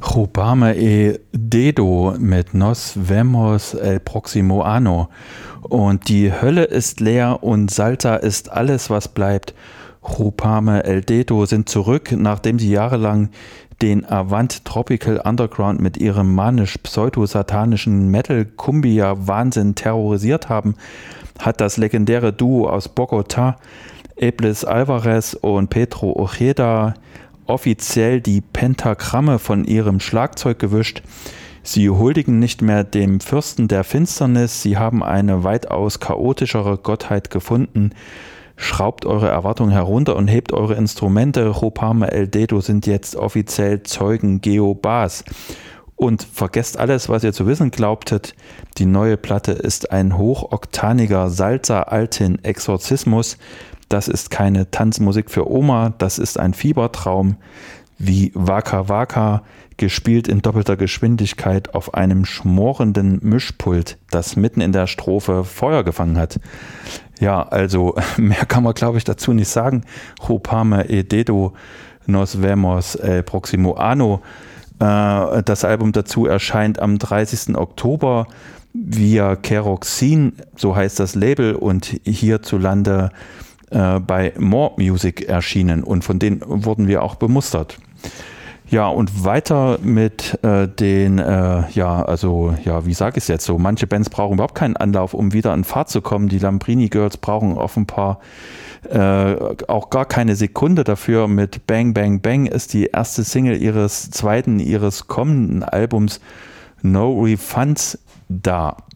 Jupame e Dedo mit Nos vemos el próximo año. Und die Hölle ist leer und Salsa ist alles, was bleibt. Jupame el Dedo sind zurück, nachdem sie jahrelang den Avant Tropical Underground mit ihrem manisch-pseudo-satanischen Metal-Cumbia-Wahnsinn terrorisiert haben, hat das legendäre Duo aus Bogotá, Iblis Alvarez und Pedro Ojeda, offiziell die Pentagramme von ihrem Schlagzeug gewischt. Sie huldigen nicht mehr dem Fürsten der Finsternis, sie haben eine weitaus chaotischere Gottheit gefunden. Schraubt eure Erwartungen herunter und hebt eure Instrumente. Jupame el Dedo sind jetzt offiziell Zeugen Jehovas. Und vergesst alles, was ihr zu wissen glaubtet. Die neue Platte ist ein hochoktaniger Salsa-Altin-Exorzismus. Das ist keine Tanzmusik für Oma, das ist ein Fiebertraum, wie Waka Waka, gespielt in doppelter Geschwindigkeit auf einem schmorenden Mischpult, das mitten in der Strophe Feuer gefangen hat. Ja, also mehr kann man, glaube ich, dazu nicht sagen. Jupame e Dedo, nos vemos el próximo año. Das Album dazu erscheint am 30. Oktober via Keroxin, so heißt das Label, und hierzulande bei More Music erschienen, und von denen wurden wir auch bemustert. Ja, und weiter mit wie sage ich es jetzt so, manche Bands brauchen überhaupt keinen Anlauf, um wieder in Fahrt zu kommen. Die Lambrini Girls brauchen offenbar auch gar keine Sekunde dafür. Mit Bang Bang Bang ist die erste Single ihres kommenden Albums No Refunds da.